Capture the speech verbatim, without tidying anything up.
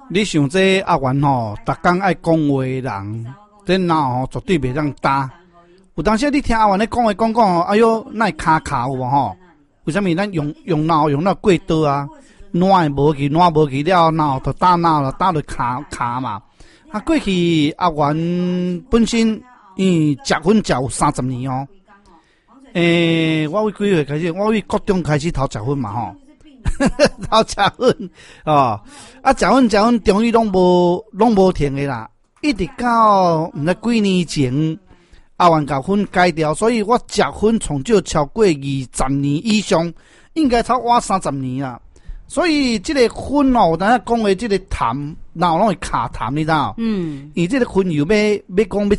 你想这阿元吼，逐工爱讲话的人，这脑吼绝对袂当搭。有当时你听阿元咧讲话讲讲吼，哎哟，那卡卡有无吼？为什么咱用用脑用到过多啊？暖无去，暖无去了，脑就打脑了，打就卡卡嘛。啊，过去阿元本身伊结婚才有三十年哦。诶、欸，我为几岁开始？我为国中开始头结婚嘛吼。头结婚哦，啊，结婚结婚，终于拢无拢无停的啦，一直到毋知几年前，阿元甲婚改掉，所以我结婚从少超过二十年以上，应该超我三十年啦。所以这个婚哦，咱讲的这个谈，脑拢会卡谈，你知道？嗯，伊这个婚又要要讲要